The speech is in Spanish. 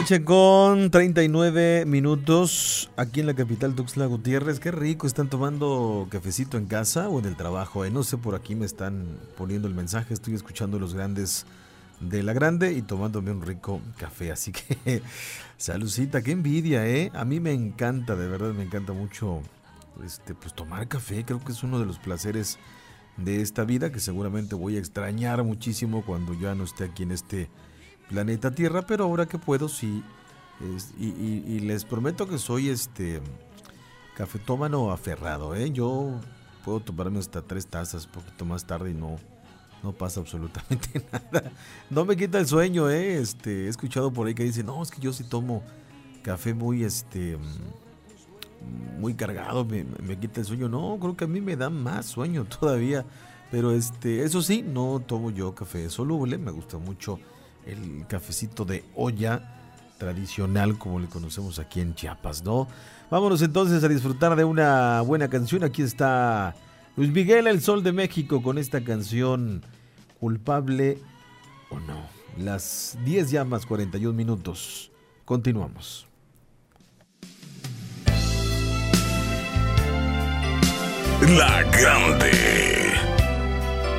noche con 39 minutos aquí en la capital Tuxtla Gutiérrez. Qué rico, están tomando cafecito en casa o en el trabajo. No sé, por aquí me están poniendo el mensaje. Estoy escuchando los grandes de la grande y tomándome un rico café. Así que, saludcita, qué envidia, ¿eh? A mí me encanta, de verdad me encanta mucho pues tomar café. Creo que es uno de los placeres de esta vida que seguramente voy a extrañar muchísimo cuando ya no esté aquí en este planeta Tierra, pero ahora que puedo, sí. Y les prometo que soy cafetómano aferrado, ¿eh? Yo puedo tomarme hasta 3 tazas, poquito más tarde y no pasa absolutamente nada. No me quita el sueño, ¿eh? He escuchado por ahí que dicen, no, es que yo sí tomo café muy, muy cargado, me quita el sueño. No, creo que a mí me da más sueño todavía. Pero eso sí, no tomo yo café soluble, me gusta mucho el cafecito de olla tradicional como le conocemos aquí en Chiapas, ¿no? Vámonos entonces a disfrutar de una buena canción. Aquí está Luis Miguel, El Sol de México, con esta canción Culpable o No. Las 10 ya más 41 minutos. Continuamos. La Grande.